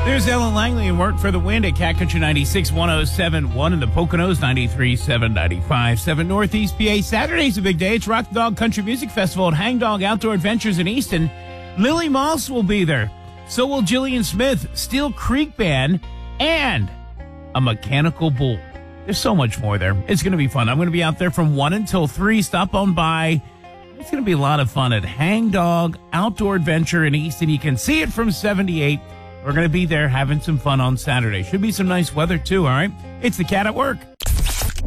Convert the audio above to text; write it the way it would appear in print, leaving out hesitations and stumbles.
There's Ellen Langley and Work for the Wind at Cat Country 96, 107.1 in the Poconos, 93.7, 95.7 Northeast PA. Saturday's a big day. It's Rock the Dog Country Music Festival at Hang Dog Outdoor Adventures in Easton. Lily Moss will be there. So will Jillian Smith, Steel Creek Band, and a mechanical bull. There's so much more there. It's going to be fun. I'm going to be out there from 1 until 3. Stop on by. It's going to be a lot of fun at Hang Dog Outdoor Adventure in Easton. You can see it from 78. We're going to be there having some fun on Saturday. Should be some nice weather, too, all right? It's the Cat at Work.